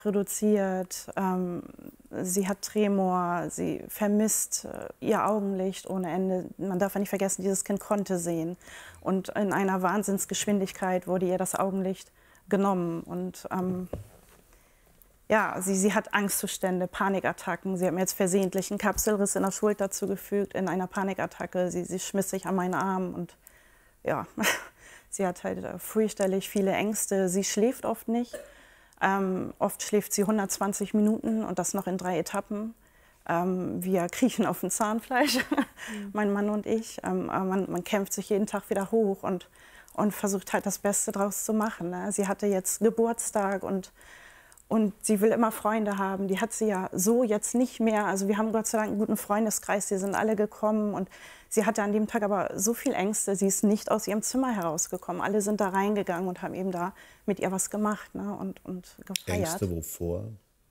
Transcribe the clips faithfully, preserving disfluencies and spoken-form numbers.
reduziert, ähm, sie hat Tremor, sie vermisst äh, ihr Augenlicht ohne Ende. Man darf ja nicht vergessen, dieses Kind konnte sehen. Und in einer Wahnsinnsgeschwindigkeit wurde ihr das Augenlicht genommen. Und ähm, ja, sie, sie hat Angstzustände, Panikattacken. Sie hat mir jetzt versehentlich einen Kapselriss in der Schulter zugefügt in einer Panikattacke. Sie, sie schmiss sich an meinen Arm und ja, sie hat halt äh, fürchterlich viele Ängste. Sie schläft oft nicht. Ähm, oft schläft sie hundertzwanzig Minuten und das noch in drei Etappen. Ähm, wir kriechen auf dem Zahnfleisch, mhm. mein Mann und ich. Ähm, aber man, man kämpft sich jeden Tag wieder hoch und, und versucht halt das Beste draus zu machen. Ne? Sie hatte jetzt Geburtstag und, und sie will immer Freunde haben. Die hat sie ja so jetzt nicht mehr. Also wir haben Gott sei Dank einen guten Freundeskreis, die sind alle gekommen. Und sie hatte an dem Tag aber so viel Ängste, sie ist nicht aus ihrem Zimmer herausgekommen. Alle sind da reingegangen und haben eben da mit ihr was gemacht, ne? und, und gefeiert. Ängste wovor?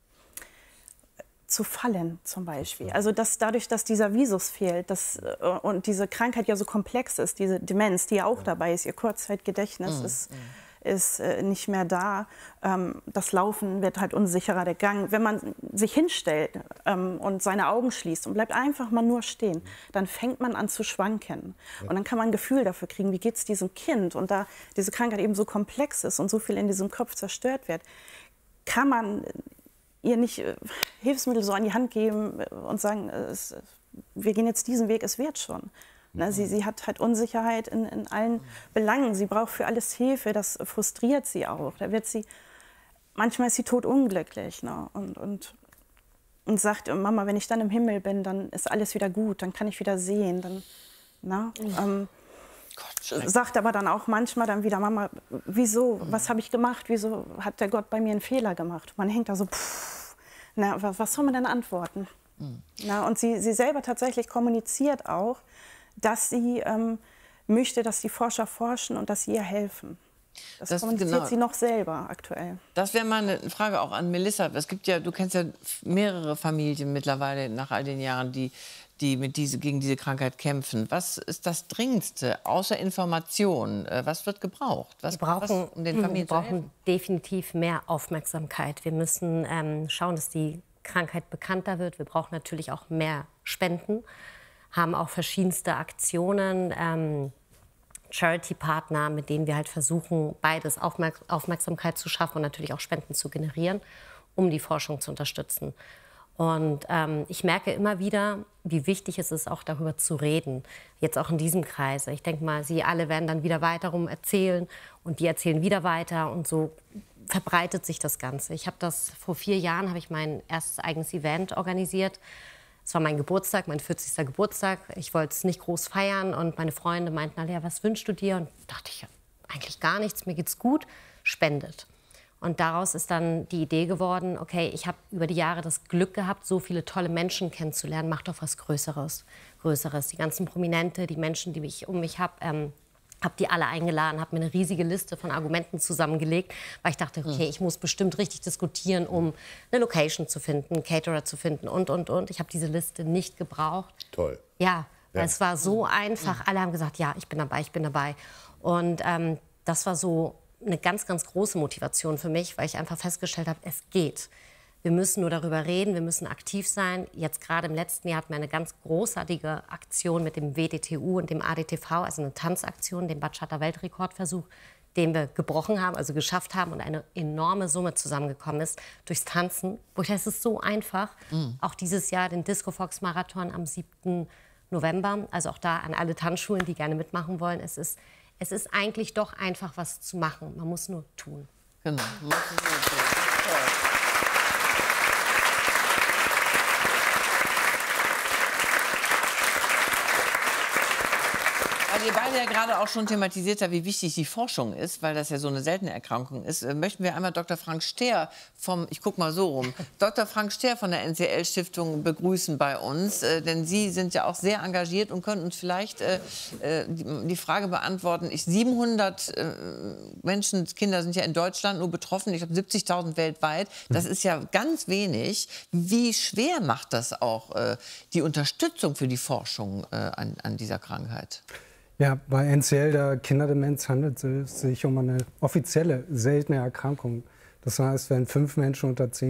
Zu fallen zum Beispiel. Also dass dadurch, dass dieser Visus fehlt dass, äh, und diese Krankheit ja so komplex ist, diese Demenz, die ja auch ja. dabei ist, ihr Kurzzeitgedächtnis mhm. ist, ist äh, nicht mehr da. Ähm, das Laufen wird halt unsicherer, der Gang. Wenn man sich hinstellt ähm, und seine Augen schließt und bleibt einfach mal nur stehen, mhm. dann fängt man an zu schwanken. Ja. Und dann kann man ein Gefühl dafür kriegen, wie geht es diesem Kind. Und da diese Krankheit eben so komplex ist und so viel in diesem Kopf zerstört wird, kann man ihr nicht äh, Hilfsmittel so an die Hand geben und sagen, äh, es, wir gehen jetzt diesen Weg, es wird schon. Na, sie, sie hat halt Unsicherheit in, in allen Belangen. Sie braucht für alles Hilfe. Das frustriert sie auch. Da wird sie, manchmal ist sie totunglücklich, ne? und, und, und sagt, Mama, wenn ich dann im Himmel bin, dann ist alles wieder gut. Dann kann ich wieder sehen. Dann, na, ähm, Gott, sagt aber dann auch manchmal dann wieder, Mama, wieso, was habe ich gemacht? Wieso hat der Gott bei mir einen Fehler gemacht? Man hängt da so, pff, na, was, was soll man denn antworten? Mhm. Na, und sie, sie selber tatsächlich kommuniziert auch, dass sie ähm, möchte, dass die Forscher forschen und dass sie ihr helfen. Das, das kommuniziert genau. sie noch selber aktuell. Das wäre mal eine Frage auch an Melissa. Es gibt ja, du kennst ja mehrere Familien mittlerweile nach all den Jahren, die, die mit diese, gegen diese Krankheit kämpfen. Was ist das Dringendste außer Information? Was wird gebraucht? Was, wir brauchen, was, um den Familien wir brauchen definitiv mehr Aufmerksamkeit. Wir müssen ähm, schauen, dass die Krankheit bekannter wird. Wir brauchen natürlich auch mehr Spenden. Haben auch verschiedenste Aktionen, ähm, Charity-Partner, mit denen wir halt versuchen, beides Aufmerk Aufmerksamkeit zu schaffen und natürlich auch Spenden zu generieren, um die Forschung zu unterstützen. Und ähm, ich merke immer wieder, wie wichtig es ist, auch darüber zu reden, jetzt auch in diesem Kreise. Ich denke mal, Sie alle werden dann wieder weiter rum erzählen und die erzählen wieder weiter und so verbreitet sich das Ganze. Ich habe das vor vier Jahren, habe ich mein erstes eigenes Event organisiert. Es war mein Geburtstag, mein vierzigster Geburtstag. Ich wollte es nicht groß feiern und meine Freunde meinten, Alea, was wünschst du dir? Und dachte ich, eigentlich gar nichts, mir geht's gut, spendet. Und daraus ist dann die Idee geworden, okay, ich habe über die Jahre das Glück gehabt, so viele tolle Menschen kennenzulernen, mach doch was Größeres. Größeres. Die ganzen Prominente, die Menschen, die ich um mich habe, ähm, habe die alle eingeladen, habe mir eine riesige Liste von Argumenten zusammengelegt, weil ich dachte, okay, ich muss bestimmt richtig diskutieren, um eine Location zu finden, einen Caterer zu finden und, und, und. Ich habe diese Liste nicht gebraucht. Toll. Ja, ja. Es war so einfach. Alle haben gesagt, ja, ich bin dabei, ich bin dabei. Und ähm, das war so eine ganz, ganz große Motivation für mich, weil ich einfach festgestellt habe, es geht. Wir müssen nur darüber reden, wir müssen aktiv sein. Jetzt gerade im letzten Jahr hatten wir eine ganz großartige Aktion mit dem W D T U und dem A D T V, also eine Tanzaktion, den Bachata-Weltrekordversuch, den wir gebrochen haben, also geschafft haben und eine enorme Summe zusammengekommen ist durchs Tanzen. Wo ich dachte, es ist so einfach. Mhm. Auch dieses Jahr den Disco-Fox-Marathon am siebten November. Also auch da an alle Tanzschulen, die gerne mitmachen wollen. Es ist, es ist eigentlich doch einfach, was zu machen. Man muss nur tun. Genau. Weil ihr beide ja gerade auch schon thematisiert habt, wie wichtig die Forschung ist, weil das ja so eine seltene Erkrankung ist, möchten wir einmal Doktor Frank Stehr vom, ich guck mal so rum, Doktor Frank Stehr von der N C L-Stiftung begrüßen bei uns, äh, denn Sie sind ja auch sehr engagiert und können uns vielleicht äh, die, die Frage beantworten. Ich, siebenhundert äh, Menschen, Kinder sind ja in Deutschland nur betroffen, ich glaube siebzigtausend weltweit. Das ist ja ganz wenig. Wie schwer macht das auch äh, die Unterstützung für die Forschung äh, an, an dieser Krankheit? Ja, bei N C L, der Kinderdemenz, handelt es sich um eine offizielle, seltene Erkrankung. Das heißt, wenn fünf Menschen unter zehn